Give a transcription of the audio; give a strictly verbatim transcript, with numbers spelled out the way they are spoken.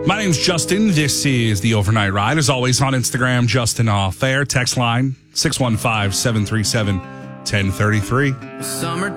My name's Justin. This is the Overnight Ride. As always, on Instagram, Justin Off Air. Text line six one five, seven three seven, one zero three three. Summertime.